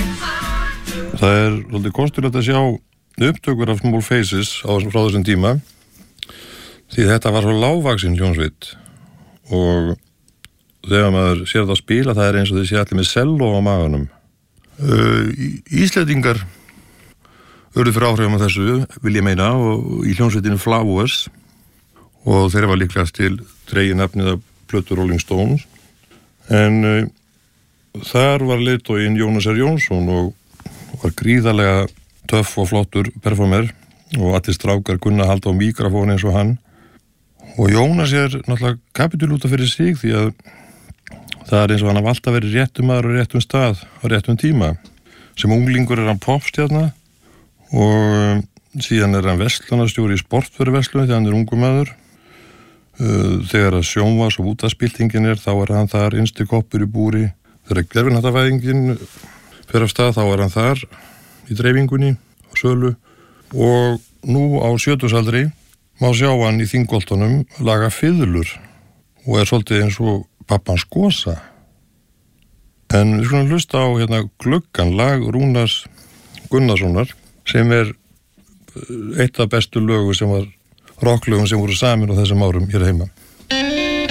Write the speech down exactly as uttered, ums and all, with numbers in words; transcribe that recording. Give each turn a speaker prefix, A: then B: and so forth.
A: Það er svolítið kostulegt að sjá upptökur af Small Faces á þessum frá þessum tíma því þetta var svo lágvaxin hljómsveit og þegar maður sér þetta að spila það er eins og þið sé allir með selló á maganum. Uh, Íslendingar urðu fyrir áhrifum af þessu, vil ég meina, og í hljómsveitinu Flowers og þeirra var líklegast til dregið nafnið af plötu Rolling Stones en uh, þar var leiðtoginn Jónas R. Jónsson og var gríðarlega töff og flottur performer og allir strákar kunna halda á mikrofóni eins og hann og Jónas er náttúrulega kapitúl fyrir sig því að það er eins og hann hafði alltaf verið réttum maður á réttum stað á réttum tíma. Sem unglingur er hann popstjarna og síðan er hann verslunarstjóri í sportvöruverslun þegar hann er ungur maður. Þegar að sjónvarps- og útvarpsbyltingin er þá er hann þar innsti koppur í búri. Þegar gervihnattarvæðingin fer af stað þá er hann þar í dreifingunni og sölu og nú á sjötugsaldri má sjá hann í Þingholtunum laga fiðlur og er svolítið eins og pappans Gosa. En við skulum hlusta á hérna Gluggan, lag Rúnars Gunnarssonar sem er eitt af bestu lögu sem var rocklögum sem voru samin á þessum árum hér heima.